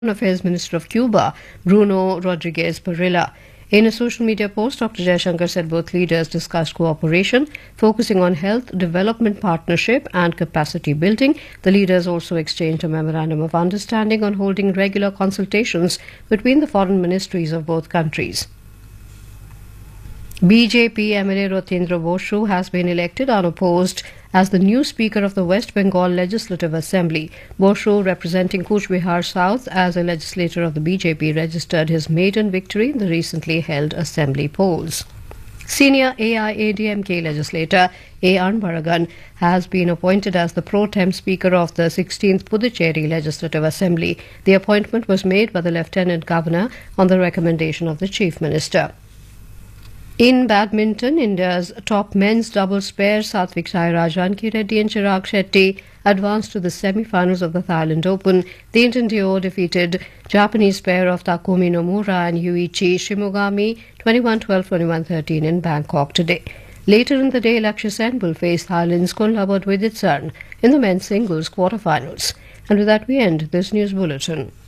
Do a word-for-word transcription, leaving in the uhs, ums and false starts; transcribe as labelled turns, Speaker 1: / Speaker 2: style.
Speaker 1: Affairs Minister of Cuba, Bruno Rodriguez Parrilla. In a social media post, Doctor Jaishankar said both leaders discussed cooperation, focusing on health, development partnership and capacity building. The leaders also exchanged a memorandum of understanding on holding regular consultations between the foreign ministries of both countries. B J P M L A Rotendra Boshu has been elected unopposed as the new Speaker of the West Bengal Legislative Assembly. Boshu, representing Cooch Behar South as a legislator of the B J P, registered his maiden victory in the recently held assembly polls. Senior A I A D M K legislator A. Anbaragan has been appointed as the pro tem Speaker of the sixteenth Puducherry Legislative Assembly. The appointment was made by the Lieutenant Governor on the recommendation of the Chief Minister. In badminton, India's top men's doubles pair Satvik Sairaj, Ranki Reddy and Chirag Shetty advanced to the semi-finals of the Thailand Open. The Indian duo defeated Japanese pair of Takumi Nomura and Yuichi Shimogami twenty-one twelve, twenty-one thirteen in Bangkok today. Later in the day, Lakshya Sen will face Thailand's Kunlavut Widitsarn in the men's singles quarterfinals. And with that, we end this news bulletin.